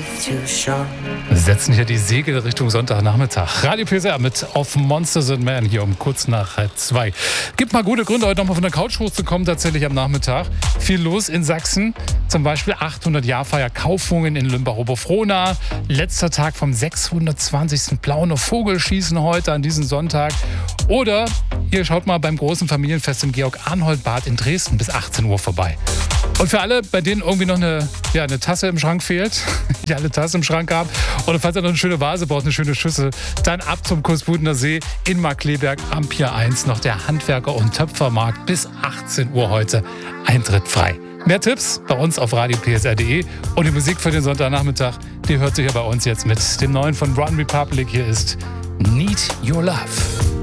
Setzen hier die Segel Richtung Sonntagnachmittag. Radio PSR mit Of Monsters and Men hier um kurz nach 2. Gibt mal gute Gründe, heute nochmal von der Couch hochzukommen, tatsächlich am Nachmittag. Viel los in Sachsen. Zum Beispiel 800-Jahr-Feier Kaufungen in Lümbach-Oberfrohna. Letzter Tag vom 620. Plaune Vogelschießen heute an diesem Sonntag. Oder ihr schaut mal beim großen Familienfest im Georg-Arnold-Bad in Dresden bis 18 Uhr vorbei. Und für alle, bei denen irgendwie noch eine Tasse im Schrank fehlt, die alle Tasse im Schrank haben, oder falls ihr noch eine schöne Vase braucht, eine schöne Schüssel, dann ab zum Kursbudener See in Markkleeberg am Pier 1 noch der Handwerker- und Töpfermarkt bis 18 Uhr heute. Eintritt frei. Mehr Tipps bei uns auf radiopsr.de und die Musik für den Sonntagnachmittag, die hört sich ja bei uns jetzt mit dem neuen von Run Republic. Hier ist Need Your Love.